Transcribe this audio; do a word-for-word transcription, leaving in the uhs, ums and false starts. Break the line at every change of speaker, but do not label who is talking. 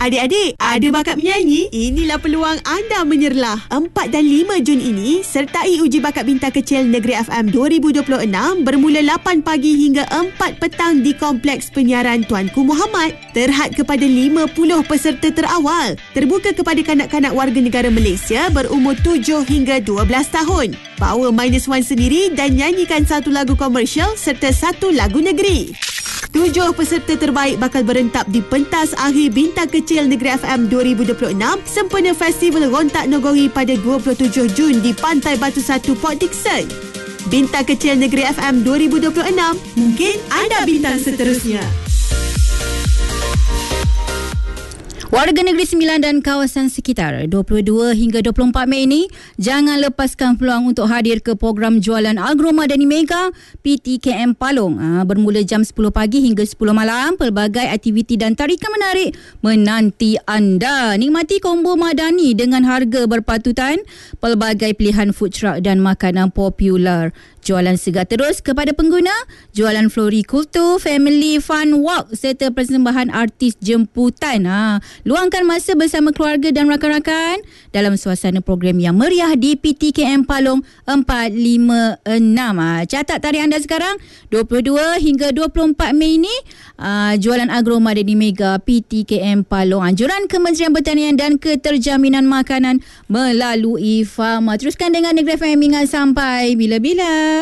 Adik-adik, ada bakat menyanyi? Inilah peluang anda menyerlah. empat dan lima Jun ini sertai uji bakat bintang kecil Negeri F M dua ribu dua puluh enam bermula lapan pagi hingga empat petang di Kompleks Penyiaran Tuanku Muhammad. Terhad kepada lima puluh peserta terawal. Terbuka kepada kanak-kanak warga negara Malaysia berumur tujuh hingga dua belas tahun. Bawa minus one sendiri dan nyanyikan satu lagu komersial serta satu lagu negeri. Tujuh peserta terbaik bakal berentap di pentas akhir Bintang Kecil Negeri F M dua ribu dua puluh enam sempena Festival Rontak Nogori pada dua puluh tujuh Jun di Pantai Batu Satu, Port Dickson. Bintang Kecil Negeri F M dua ribu dua puluh enam, mungkin anda bintang seterusnya.
Warga Negeri Sembilan dan kawasan sekitar, dua puluh dua hingga dua puluh empat Mei ini, jangan lepaskan peluang untuk hadir ke program jualan Agroma Dani Mega P T K M Palong. Ha, bermula jam sepuluh pagi hingga sepuluh malam, pelbagai aktiviti dan tarikan menarik menanti anda. Nikmati kombo Madani dengan harga berpatutan, pelbagai pilihan food truck dan makanan popular. Jualan segar terus kepada pengguna, jualan florikultur, family fun walk serta persembahan artis jemputan. Ha, luangkan masa bersama keluarga dan rakan-rakan dalam suasana program yang meriah di P T K M Palong empat lima enam. Ha, catat tarikh anda sekarang, dua puluh dua hingga dua puluh empat Mei ini, ha, jualan Agroma Dani Mega P T K M Palong. Anjuran Kementerian Pertanian dan Keterjaminan Makanan melalui F A M A. Teruskan dengan Negeri F M hingga sampai bila-bila.